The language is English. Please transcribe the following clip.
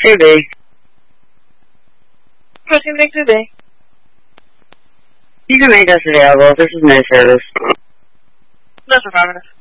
2B. Pushing back 2B. You can make us available. This is no service. That's affirmative.